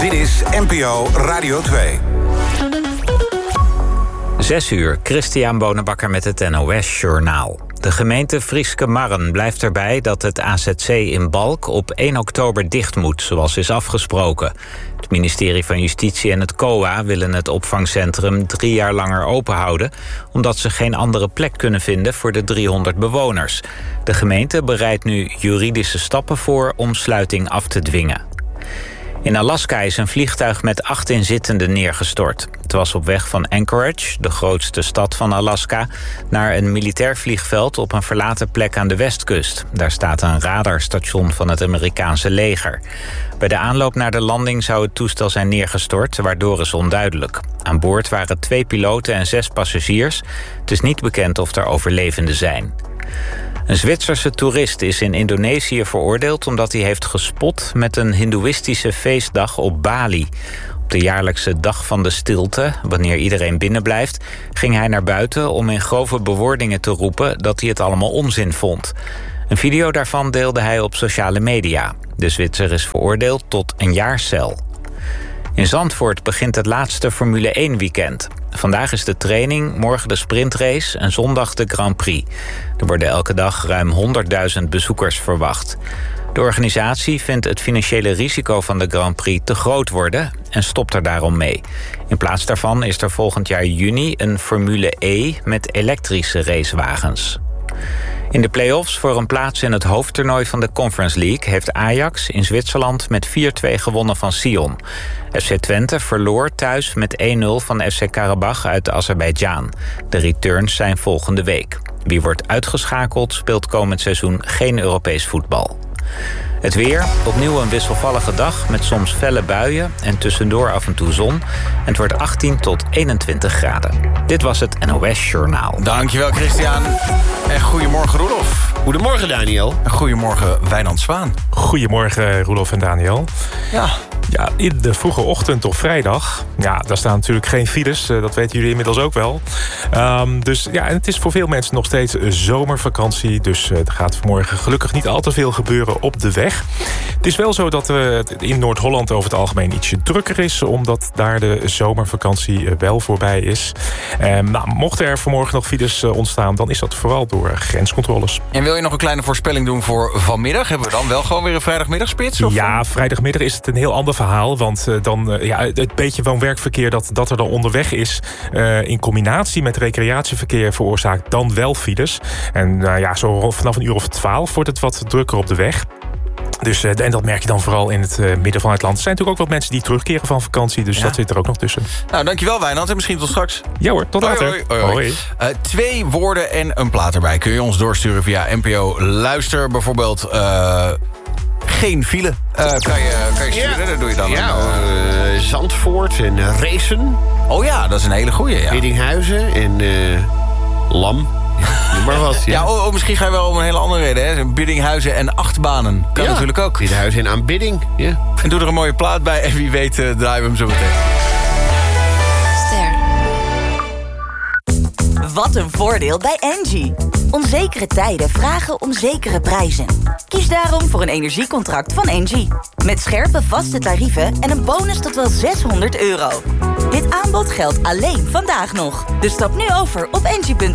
Dit is NPO Radio 2. 6 uur, Christian Bonenbakker met het NOS-journaal. De gemeente Frieske Marren blijft erbij dat het AZC in Balk op 1 oktober dicht moet, zoals is afgesproken. Het ministerie van Justitie en het COA willen het opvangcentrum 3 jaar langer open houden, omdat ze geen andere plek kunnen vinden voor de 300 bewoners. De gemeente bereidt nu juridische stappen voor om sluiting af te dwingen. In Alaska is een vliegtuig met 8 inzittenden neergestort. Het was op weg van Anchorage, de grootste stad van Alaska, naar een militair vliegveld op een verlaten plek aan de westkust. Daar staat een radarstation van het Amerikaanse leger. Bij de aanloop naar de landing zou het toestel zijn neergestort, waardoor is onduidelijk. Aan boord waren 2 piloten en 6 passagiers. Het is niet bekend of er overlevenden zijn. Een Zwitserse toerist is in Indonesië veroordeeld omdat hij heeft gespot met een hindoeïstische feestdag op Bali. Op de jaarlijkse dag van de stilte, wanneer iedereen binnenblijft, ging hij naar buiten om in grove bewoordingen te roepen dat hij het allemaal onzin vond. Een video daarvan deelde hij op sociale media. De Zwitser is veroordeeld tot 1 jaar cel. In Zandvoort begint het laatste Formule 1 weekend. Vandaag is de training, morgen de sprintrace en zondag de Grand Prix. Er worden elke dag ruim 100.000 bezoekers verwacht. De organisatie vindt het financiële risico van de Grand Prix te groot worden en stopt er daarom mee. In plaats daarvan is er volgend jaar juni een Formule E met elektrische racewagens. In de play-offs voor een plaats in het hoofdtoernooi van de Conference League heeft Ajax in Zwitserland met 4-2 gewonnen van Sion. FC Twente verloor thuis met 1-0 van FC Karabach uit Azerbeidzjan. De returns zijn volgende week. Wie wordt uitgeschakeld speelt komend seizoen geen Europees voetbal. Het weer, opnieuw een wisselvallige dag met soms felle buien en tussendoor af en toe zon. En het wordt 18 tot 21 graden. Dit was het NOS Journaal. Dankjewel, Christian. En goedemorgen, Roelof. Goedemorgen, Daniel. En goedemorgen, Wijnand Zwaan. Goedemorgen, Roelof en Daniel. Ja, in de vroege ochtend op vrijdag. Ja, daar staan natuurlijk geen files. Dat weten jullie inmiddels ook wel. Dus ja, en het is voor veel mensen nog steeds zomervakantie. Dus er gaat vanmorgen gelukkig niet al te veel gebeuren op de weg. Het is wel zo dat het in Noord-Holland over het algemeen ietsje drukker is, omdat daar de zomervakantie wel voorbij is. Mochten er vanmorgen nog files ontstaan, dan is dat vooral door grenscontroles. En wil je nog een kleine voorspelling doen voor vanmiddag? Hebben we dan wel gewoon weer een vrijdagmiddagspits? Ja, vrijdagmiddag is het een heel ander verhaal. Want het beetje woon-werkverkeer dat er dan onderweg is, in combinatie met recreatieverkeer veroorzaakt dan wel files. En zo vanaf 1:12 wordt het wat drukker op de weg. Dus, en dat merk je dan vooral in het midden van het land. Er zijn natuurlijk ook wat mensen die terugkeren van vakantie. Dus dat zit er ook nog tussen. Nou, dankjewel Wijnand. En misschien tot straks. Ja hoor, tot later. Hoi. 2 woorden en een plaat erbij. Kun je ons doorsturen via NPO Luister. Bijvoorbeeld geen file. Kan je sturen, dat doe je dan. Zandvoort en Racen. Oh ja, dat is een hele goeie. Ja. Biddinghuizen en Lam. Maar wat, ja, misschien ga je wel om een hele andere reden. Hè? Biddinghuizen en achtbanen. Kan natuurlijk ook. Biddinghuizen en aanbidding. Ja. En doe er een mooie plaat bij. En wie weet draaien we hem zo meteen. Wat een voordeel bij Engie. Onzekere tijden vragen om zekere prijzen. Kies daarom voor een energiecontract van Engie. Met scherpe vaste tarieven en een bonus tot wel €600. Dit aanbod geldt alleen vandaag nog. Dus stap nu over op engie.nl.